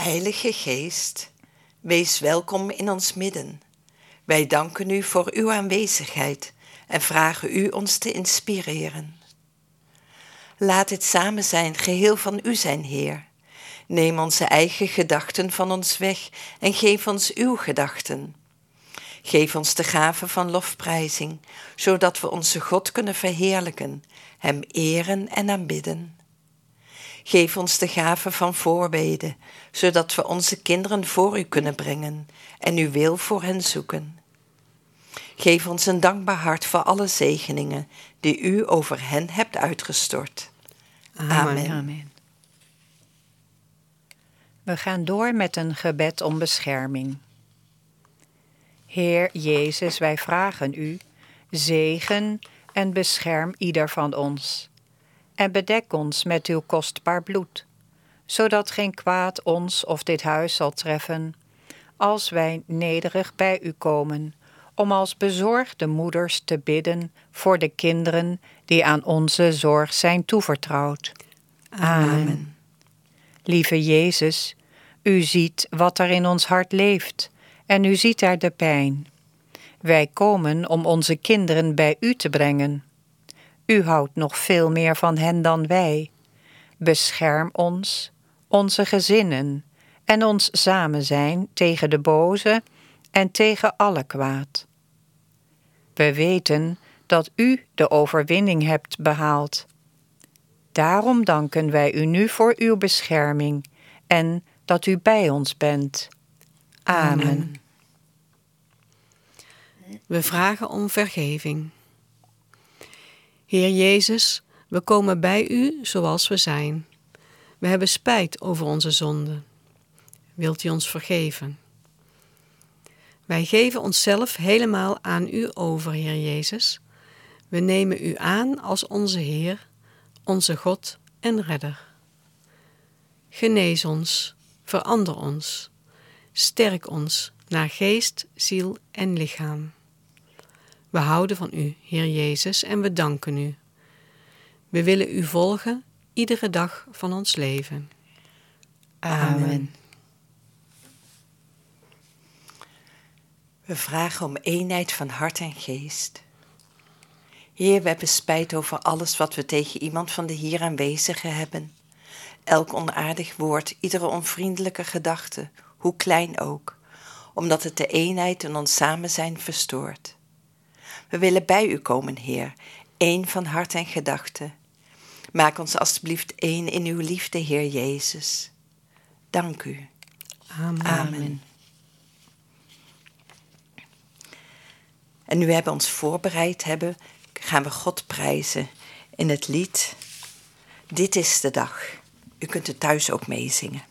Heilige Geest, wees welkom in ons midden. Wij danken u voor uw aanwezigheid en vragen u ons te inspireren. Laat het samen zijn geheel van u zijn, Heer. Neem onze eigen gedachten van ons weg en geef ons uw gedachten. Geef ons de gave van lofprijzing, zodat we onze God kunnen verheerlijken, hem eren en aanbidden. Geef ons de gave van voorbeden, zodat we onze kinderen voor u kunnen brengen en uw wil voor hen zoeken. Geef ons een dankbaar hart voor alle zegeningen die u over hen hebt uitgestort. Amen. Amen. We gaan door met een gebed om bescherming. Heer Jezus, wij vragen u, zegen en bescherm ieder van ons. En bedek ons met uw kostbaar bloed, zodat geen kwaad ons of dit huis zal treffen, als wij nederig bij u komen, om als bezorgde moeders te bidden voor de kinderen die aan onze zorg zijn toevertrouwd. Amen. Lieve Jezus, u ziet wat er in ons hart leeft en u ziet er de pijn. Wij komen om onze kinderen bij u te brengen. U houdt nog veel meer van hen dan wij. Bescherm ons, onze gezinnen en ons samen zijn tegen de boze en tegen alle kwaad. We weten dat u de overwinning hebt behaald. Daarom danken wij u nu voor uw bescherming en dat u bij ons bent. Amen. We vragen om vergeving. Heer Jezus, we komen bij u zoals we zijn. We hebben spijt over onze zonden. Wilt u ons vergeven? Wij geven onszelf helemaal aan u over, Heer Jezus. We nemen u aan als onze Heer, onze God en Redder. Genees ons, verander ons, sterk ons naar geest, ziel en lichaam. We houden van u, Heer Jezus, en we danken u. We willen u volgen iedere dag van ons leven. Amen. We vragen om eenheid van hart en geest. Heer, we hebben spijt over alles wat we tegen iemand van de hier aanwezigen hebben. Elk onaardig woord, iedere onvriendelijke gedachte, hoe klein ook, omdat het de eenheid in ons samen zijn verstoort. We willen bij u komen, Heer, één van hart en gedachte. Maak ons alstublieft één in uw liefde, Heer Jezus. Dank u. Amen. Amen. En nu we hebben ons voorbereid hebben, gaan we God prijzen in het lied Dit is de dag. U kunt het thuis ook meezingen.